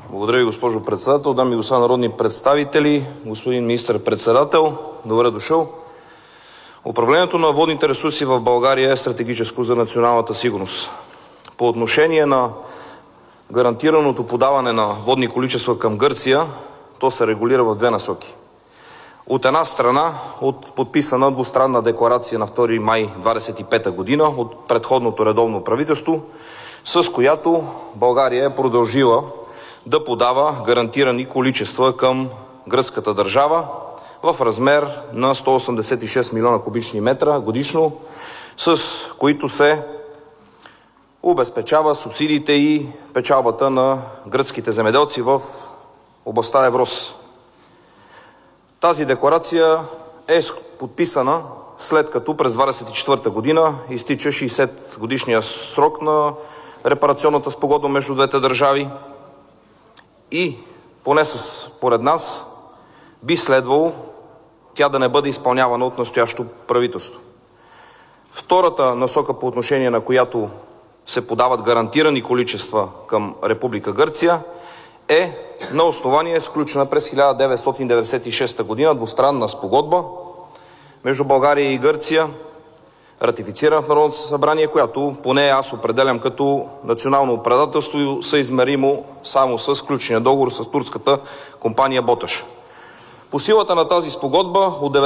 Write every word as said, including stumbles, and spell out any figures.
Благодаря ви, госпожо Председател. Дами и господа народни представители, господин Министър-председател, добре дошъл! Управлението на водните ресурси в България е стратегическо за националната сигурност. По отношение на гарантираното подаване на водни количества към Гърция, то се регулира в две насоки. От една страна, от подписана двустранна декларация на втори май две хиляди двадесет и пета година от предходното редовно правителство, с която България е продължила да подава гарантирани количества към гръцката държава в размер на сто осемдесет и шест милиона кубични метра годишно, с които се обезпечава субсидиите и печалбата на гръцките земеделци в областта Еврос. Тази декларация е подписана след като през две хиляди двадесет и четвърта година изтича шейсетгодишният срок на репарационната спогодба между двете държави и поне според нас би следвало тя да не бъде изпълнявана от настоящото правителство. Втората насока, по отношение на която се подават гарантирани количества към Република Гърция, е на основание сключена през хиляда деветстотин деветдесет и шеста година двустранна спогодба между България и Гърция, ратифицирана в Народното събрание, която поне аз определям като национално предателство, съизмеримо само с сключения договор с турската компания „Боташ“. По силата на тази спогодба от